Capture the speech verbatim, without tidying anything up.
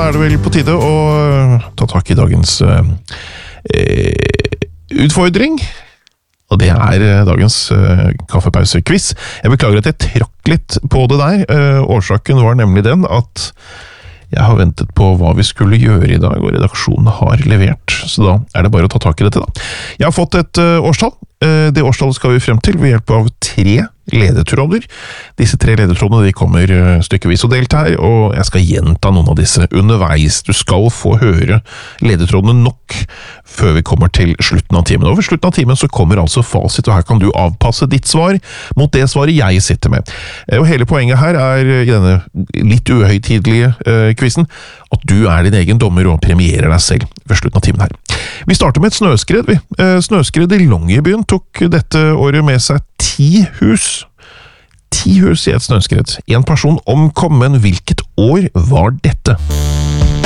er det vel på tide å ta tak i dagens eh, utfordring. Og det er dagens uh, kaffepause-quiz. Jeg beklager at jeg trakk litt på det der. Uh, årsaken var nemlig den at jeg har ventet på hva vi skulle gjøre i dag, og redaksjonen har levert. Så da er det bare å ta tak i dette da. Jeg har fått et uh, årstall. Uh, det årstallet skal vi frem til ved hjelp av tre ledetråder. Disse tre ledetrådene de kommer uh, stykkevis og delt her, og jeg skal gjenta noen av disse underveis. Du skal få høre ledetrådene nok før vi kommer til slutten av timen. Og ved slutten av timen så kommer altså fasit, og her kan du avpasse ditt svar mot det svaret jeg sitter med. Og hele poenget her er i denne litt uhøytidelige uh, quizen, at du er din egen dommer og premierer deg selv ved slutten av timen her. Vi starter med et snøskred. Vi. Uh, snøskred i Longyearbyen tok dette året med seg ti hus. Ti hus i et snøskred. En person omkom, men hvilket år var dette?